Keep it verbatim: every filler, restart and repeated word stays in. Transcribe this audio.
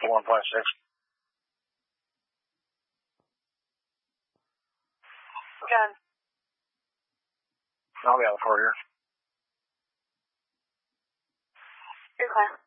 one point six. John. I'll be on the floor here. You're clear.